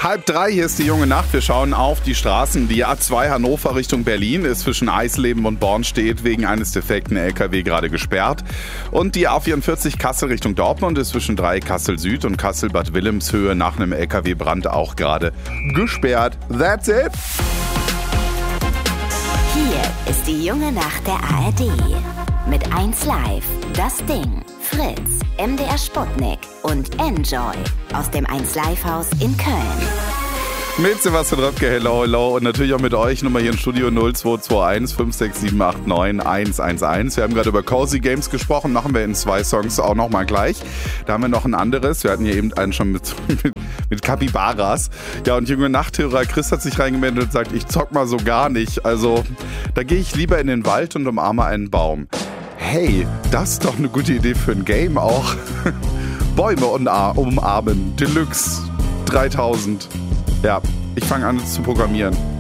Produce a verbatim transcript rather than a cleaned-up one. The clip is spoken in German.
Halb drei, hier ist die junge Nacht. Wir schauen auf die Straßen. Die A zwei Hannover Richtung Berlin ist zwischen Eisleben und Bornstedt wegen eines defekten L K W gerade gesperrt. Und die A vierundvierzig Kassel Richtung Dortmund ist zwischen drei Kassel Süd und Kassel Bad Wilhelmshöhe nach einem L K W-Brand auch gerade gesperrt. That's it. Hier ist die junge Nacht der A R D. Mit eins Live, Das Ding, Fritz, M D R Sputnik und Enjoy aus dem eins Live Haus in Köln. Mit Sebastian Röpke, hello, hello. Und natürlich auch mit euch, Nummer hier im Studio null zwei zwei eins fünf sechs sieben acht neun eins eins eins. Wir haben gerade über Cozy Games gesprochen, machen wir in zwei Songs auch nochmal gleich. Da haben wir noch ein anderes. Wir hatten hier eben einen schon mit, mit, mit Capybaras. Ja, und junge Nachthörer Chris hat sich reingemeldet und sagt, ich zock mal so gar nicht. Also, da gehe ich lieber in den Wald und umarme einen Baum. Hey, das ist doch eine gute Idee für ein Game auch. Bäume umarmen, Deluxe dreitausend. Ja, ich fange an zu programmieren.